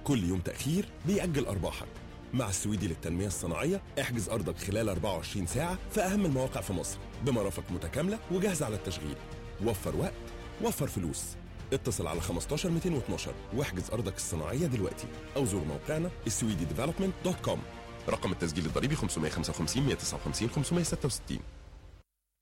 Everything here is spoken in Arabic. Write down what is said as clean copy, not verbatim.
كل يوم تأخير بيأجل أرباحك. مع السويدي للتنمية الصناعية احجز أرضك خلال 24 ساعة في أهم المواقع في مصر بمرافق متكاملة وجاهزة على التشغيل. وفر وقت، وفر فلوس. اتصل على 15 212 واحجز أرضك الصناعية دلوقتي أو زور موقعنا السويدي development.com. رقم التسجيل الضريبي 555 159 566.